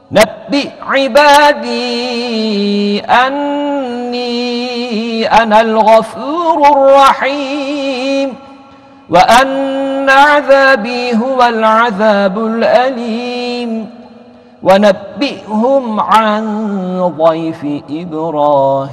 نبئ عبادي أني أنا الغفور الرحيم وأن عذابي هو العذاب الأليم ونبئهم عن ضيف إبراهيم